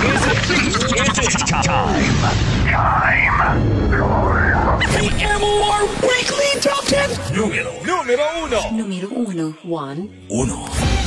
The MOR Weekly Top 10. Número uno. Número 1. 1. Uno.